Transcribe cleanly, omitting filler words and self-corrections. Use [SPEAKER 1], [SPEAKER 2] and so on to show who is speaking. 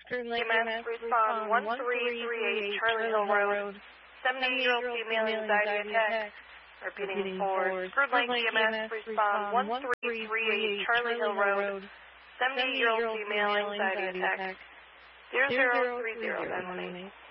[SPEAKER 1] EMS respond 1338 Charlie Hill Road. 78-year-old female anxiety attack. Repeating forward. Spruce Lake EMS respond 1338 Charlie Hill Road. 78-year-old female anxiety attack. 0030 918.